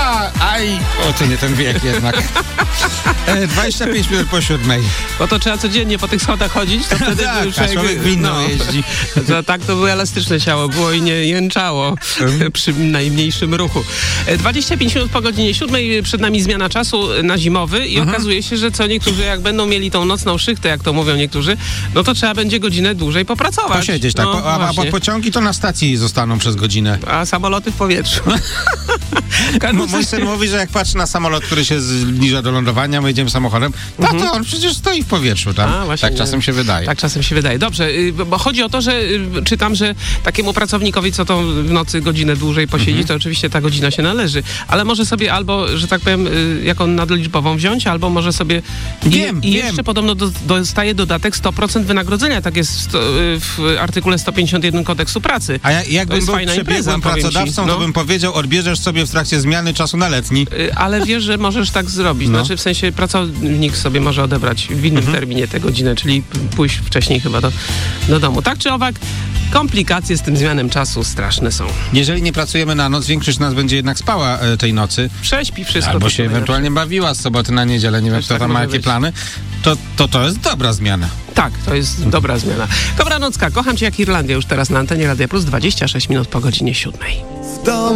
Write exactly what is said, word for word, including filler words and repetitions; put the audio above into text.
A, aj, o, to nie ten wiek jednak. E, dwadzieścia pięć minut po siódmej. Bo to trzeba codziennie po tych schodach chodzić, to wtedy tak, już a człowiek winną no, jeździ. To, tak to było elastyczne ciało, było i nie jęczało przy najmniejszym ruchu. dwadzieścia pięć minut po godzinie siódmej, przed nami zmiana czasu na zimowy i mhm. okazuje się, że co niektórzy jak będą mieli tą nocną szychtę, jak to mówią niektórzy, no to trzeba będzie godzinę dłużej popracować. Posiedzieć, tak. No, po, a, a pociągi to na stacji zostaną przez godzinę. A samoloty w powietrzu. Mój syn mówi, że jak patrzy na samolot, który się zbliża do lądowania, my jedziemy samochodem, no to on przecież stoi w powietrzu tam. A, właśnie, tak czasem się wydaje. Tak czasem się wydaje. Dobrze, bo chodzi o to, że czytam, że takiemu pracownikowi, co to w nocy godzinę dłużej posiedzi, mhm. to oczywiście ta godzina się należy. Ale może sobie albo, że tak powiem, jako nadliczbową wziąć, albo może sobie... Wiem, I, i wiem. jeszcze podobno do, dostaje dodatek sto procent wynagrodzenia. Tak jest w, sto, w artykule sto pięćdziesiąt jeden Kodeksu Pracy. A ja, jakbym był przebiegłym pracodawcą, no. to bym powiedział, odbierzesz sobie w trakcie zmiany czasu na letni. Ale wiesz, że możesz tak zrobić. No. Znaczy w sensie pracownik sobie może odebrać w innym mhm. terminie tę godzinę, czyli pójść wcześniej chyba do, do domu. Tak czy owak, komplikacje z tym zmianem czasu straszne są. Jeżeli nie pracujemy na noc, większość z nas będzie jednak spała e, tej nocy. Prześpi wszystko. Albo się ewentualnie bawiła z soboty na niedzielę, nie wiem, kto tam ma jakie plany. To, to to jest dobra zmiana. Tak, to jest dobra zmiana. Dobranocka, kocham cię jak Irlandia już teraz na antenie Radia Plus, dwadzieścia sześć minut po godzinie siódmej.